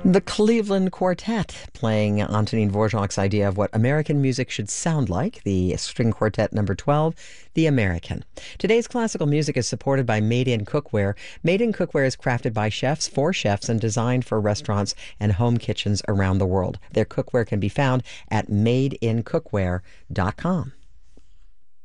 The Cleveland Quartet, playing Antonin Dvorak's idea of what American music should sound like, the string quartet number 12, The American. Today's classical music is supported by Made in Cookware. Made in Cookware is crafted by chefs for chefs and designed for restaurants and home kitchens around the world. Their cookware can be found at madeincookware.com.